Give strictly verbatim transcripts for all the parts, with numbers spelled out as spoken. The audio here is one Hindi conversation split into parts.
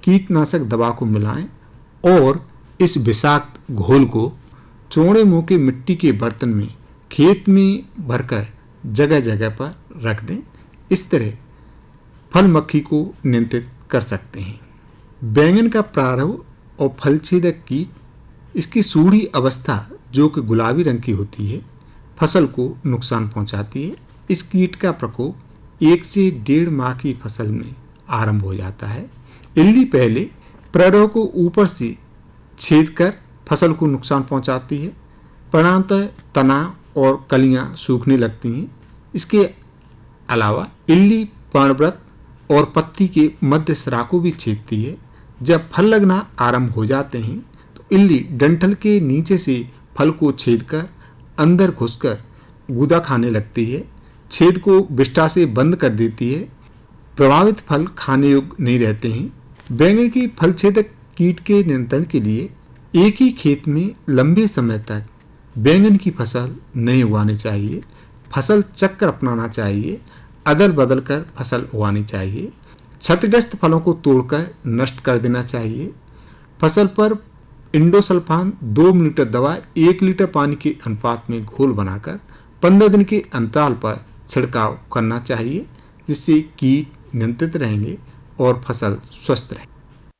कीटनाशक दवा को मिलाएं और इस विषाक्त घोल को चौड़े मुंह के मिट्टी के बर्तन में खेत में भरकर जगह जगह पर रख दें। इस तरह फल मक्खी को नियंत्रित कर सकते हैं। बैंगन का प्रारंभ और फल छेदक कीट, इसकी सूढ़ी अवस्था जो कि गुलाबी रंग की होती है, फसल को नुकसान पहुंचाती है। इस कीट का प्रकोप एक से डेढ़ माह की फसल में आरंभ हो जाता है। इल्ली पहले प्रारंभ को ऊपर से छेद कर फसल को नुकसान पहुंचाती है। परिणामतः तना और कलियां सूखने लगती हैं। इसके अलावा इल्ली पर्णव्रत और पत्ती के मध्य सिरा को भी छेदती है। जब फल लगना आरंभ हो जाते हैं तो इल्ली डंठल के नीचे से फल को छेदकर अंदर घुसकर गूदा खाने लगती है। छेद को विष्ठा से बंद कर देती है। प्रभावित फल खाने योग्य नहीं रहते हैं। बैंगन की फल छेदक कीट के नियंत्रण के लिए एक ही खेत में लंबे समय तक बैंगन की फसल नहीं उगानी चाहिए। फसल चक्र अपनाना चाहिए। अदल बदल कर फसल उगानी चाहिए। क्षतिग्रस्त फलों को तोड़कर नष्ट कर देना चाहिए। फसल पर इंडोसल्फान दो मिलीलीटर दवा एक लीटर पानी के अनुपात में घोल बनाकर पंद्रह दिन के अंतराल पर छिड़काव करना चाहिए, जिससे कीट नियंत्रित रहेंगे और फसल स्वस्थ रहेगी।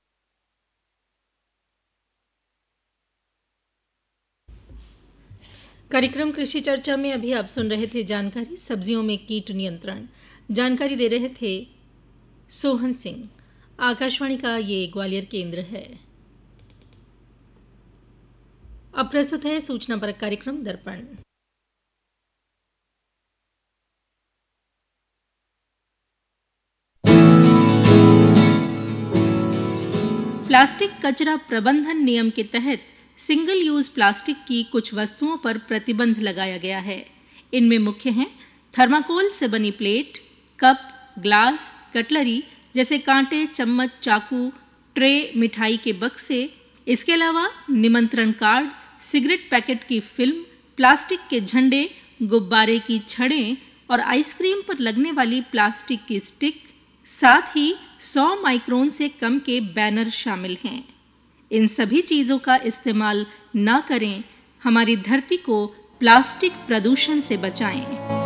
कार्यक्रम कृषि चर्चा में अभी आप सुन रहे थे जानकारी सब्जियों में कीट नियंत्रण। जानकारी दे रहे थे सोहन सिंह। आकाशवाणी का ये ग्वालियर केंद्र है। अब प्रस्तुत है सूचना परक कार्यक्रम दर्पण। प्लास्टिक कचरा प्रबंधन नियम के तहत सिंगल यूज प्लास्टिक की कुछ वस्तुओं पर प्रतिबंध लगाया गया है। इनमें मुख्य हैं थर्माकोल से बनी प्लेट, कप, ग्लास, कटलरी जैसे कांटे, चम्मच, चाकू, ट्रे, मिठाई के बक्से। इसके अलावा निमंत्रण कार्ड, सिगरेट पैकेट की फिल्म, प्लास्टिक के झंडे, गुब्बारे की छड़ें और आइसक्रीम पर लगने वाली प्लास्टिक की स्टिक, साथ ही सौ माइक्रोन से कम के बैनर शामिल हैं। इन सभी चीज़ों का इस्तेमाल न करें। हमारी धरती को प्लास्टिक प्रदूषण से बचाएं।